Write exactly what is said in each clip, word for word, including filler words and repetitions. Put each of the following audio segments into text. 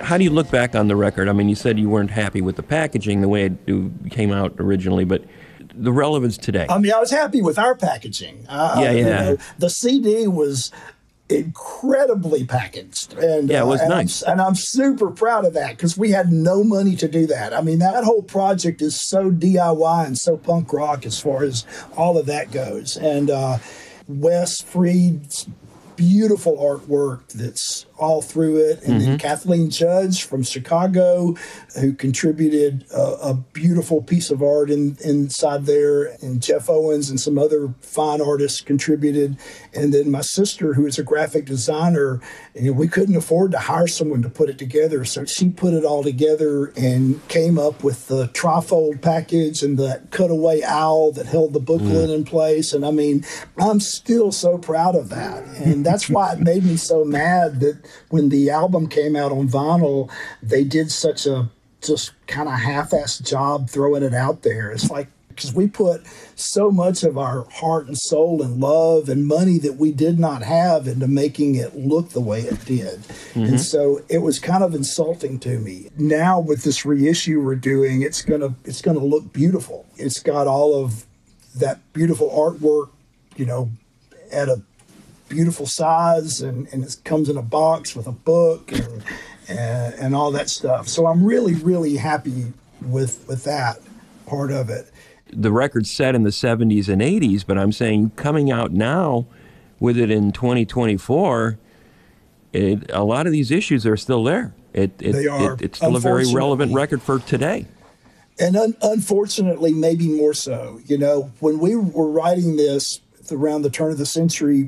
How do you look back on the record? I mean, you said you weren't happy with the packaging, the way it came out originally, but the relevance today. I mean, I was happy with our packaging. Uh, yeah, yeah. You know, the C D was incredibly packaged. And, yeah, it was uh, and nice. I'm, and I'm super proud of that because we had no money to do that. I mean, that whole project is so D I Y and so punk rock as far as all of that goes. And uh, Wes Freed's beautiful artwork that's all through it. And mm-hmm. then Kathleen Judge from Chicago, who contributed a, a beautiful piece of art in, inside there. And Jeff Owens and some other fine artists contributed. And then my sister, who is a graphic designer, and we couldn't afford to hire someone to put it together. So she put it all together and came up with the trifold package and that cutaway owl that held the booklet mm. in place. And I mean, I'm still so proud of that. And that's why it made me so mad that when the album came out on vinyl, they did such a just kind of half-assed job throwing it out there. It's like, because we put so much of our heart and soul and love and money that we did not have into making it look the way it did. Mm-hmm. And so it was kind of insulting to me. Now with this reissue we're doing, it's gonna it's gonna look beautiful. It's got all of that beautiful artwork, you know, at a beautiful size, and, and it comes in a box with a book and, and and all that stuff. So I'm really, really happy with with that part of it. The record's set in the seventies and eighties, but I'm saying coming out now with it in twenty twenty-four, it, a lot of these issues are still there. It, it, they are. It, it's still a very relevant record for today. And un- unfortunately, maybe more so. You know, when we were writing this around the turn of the century,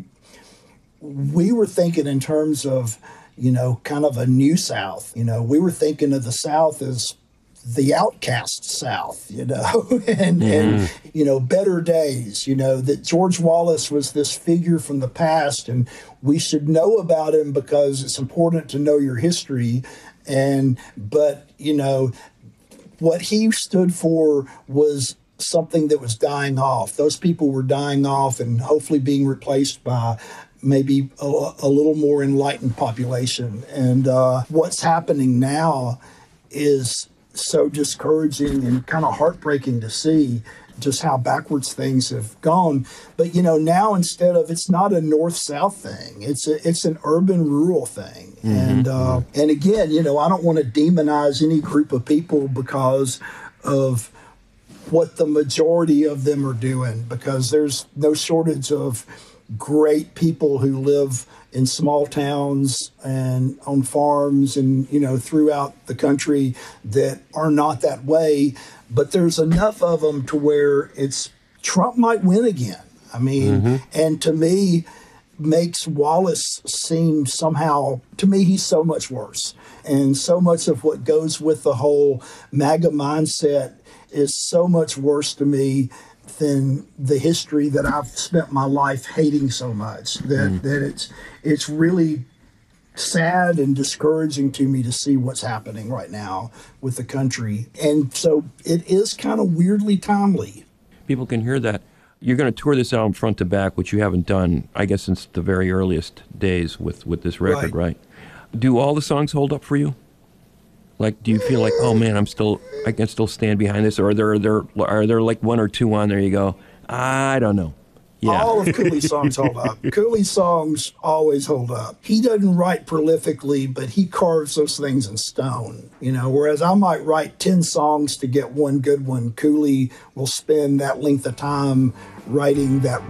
we were thinking in terms of, you know, kind of a new South. You know, we were thinking of the South as the outcast South, you know, and, mm-hmm. and, you know, better days, you know, that George Wallace was this figure from the past and we should know about him because it's important to know your history. And, but, you know, what he stood for was something that was dying off. Those people were dying off and hopefully being replaced by maybe a, a little more enlightened population. And uh, what's happening now is so discouraging and kind of heartbreaking to see just how backwards things have gone. But, you know, now instead of, it's not a north-south thing, it's a, it's an urban-rural thing. Mm-hmm. And, uh, and again, you know, I don't want to demonize any group of people because of what the majority of them are doing, because there's no shortage of great people who live in small towns and on farms and, you know, throughout the country that are not that way. But there's enough of them to where it's Trump might win again. I mean, mm-hmm. and to me, makes Wallace seem somehow, to me, he's so much worse. And so much of what goes with the whole MAGA mindset is so much worse to me than the history that I've spent my life hating so much, that, mm. that it's it's really sad and discouraging to me to see what's happening right now with the country. And so it is kind of weirdly timely. People can hear that. You're going to tour this album front to back, which you haven't done, I guess, since the very earliest days with, with this record, right. right? Do all the songs hold up for you? Like, do you feel like, oh man, I'm still, I can still stand behind this? Or are there, are there, are there like one or two on there you go, I don't know. Yeah. All of Cooley's songs hold up. Cooley's songs always hold up. He doesn't write prolifically, but he carves those things in stone. You know, whereas I might write ten songs to get one good one, Cooley will spend that length of time writing that